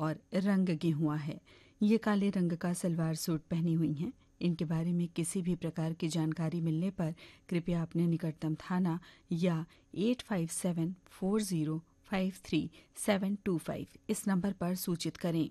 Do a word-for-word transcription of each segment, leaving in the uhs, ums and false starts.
और रंग गेहुआ है। ये काले रंग का सलवार सूट पहनी हुई हैं। इनके बारे में किसी भी प्रकार की जानकारी मिलने पर कृपया अपने निकटतम थाना या eight five seven four zero five three seven to five इस नंबर पर सूचित करें।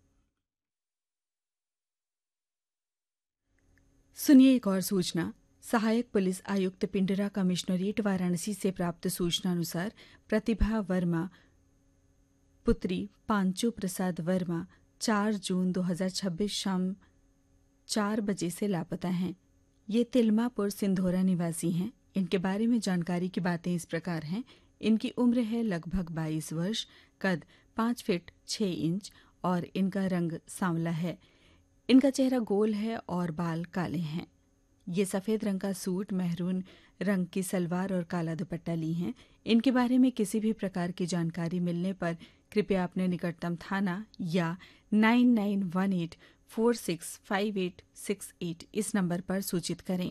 सुनिए एक और सूचना। सहायक पुलिस आयुक्त पिंडरा कमिश्नरेट वाराणसी से प्राप्त सूचना अनुसार प्रतिभा वर्मा पुत्री पांचू प्रसाद वर्मा चार जून दो हज़ार छब्बीस शाम चार बजे से लापता हैं। ये तिलमापुर सिंधोरा निवासी हैं। इनके बारे में जानकारी की बातें इस प्रकार हैं। इनकी उम्र है लगभग बाईस वर्ष, कद पाँच फीट छः इंच और इनका रंग सांवला है। इनका चेहरा गोल है और बाल काले हैं। ये सफ़ेद रंग का सूट, मेहरून रंग की सलवार और काला दुपट्टा ली हैं। इनके बारे में किसी भी प्रकार की जानकारी मिलने पर कृपया अपने निकटतम थाना या nine nine one eight four six five eight six eight इस नंबर पर सूचित करें।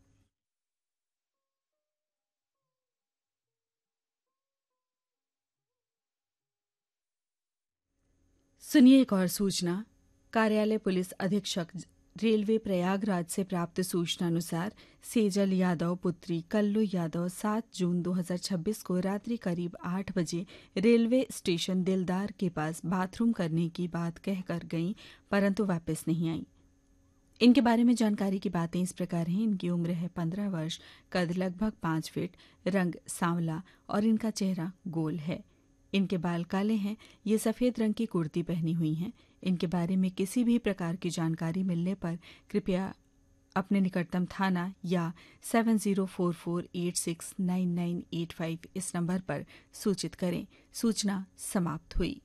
सुनिए एक और सूचना। कार्यालय पुलिस अधीक्षक रेलवे प्रयागराज से प्राप्त सूचना अनुसार सेजल यादव पुत्री कल्लू यादव सात जून दो हज़ार छब्बीस को रात्रि करीब आठ बजे रेलवे स्टेशन दिलदार के पास बाथरूम करने की बात कहकर गईं, परंतु वापस नहीं आई। इनके बारे में जानकारी की बातें इस प्रकार हैं। इनकी उम्र है पंद्रह वर्ष, कद लगभग पाँच फीट, रंग सांवला और इनका चेहरा गोल है। इनके बाल काले हैं। ये सफ़ेद रंग की कुर्ती पहनी हुई हैं। इनके बारे में किसी भी प्रकार की जानकारी मिलने पर कृपया अपने निकटतम थाना या seven zero four four eight six nine nine eight five इस नंबर पर सूचित करें। सूचना समाप्त हुई।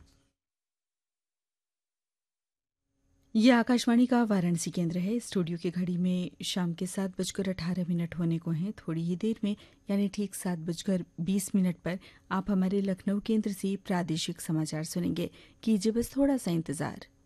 यह आकाशवाणी का वाराणसी केंद्र है। स्टूडियो की घड़ी में शाम के सात बजकर अठारह मिनट होने को हैं। थोड़ी ही देर में यानी ठीक सात बजकर बीस मिनट पर आप हमारे लखनऊ केंद्र से प्रादेशिक समाचार सुनेंगे। कीजिए बस थोड़ा सा इंतज़ार।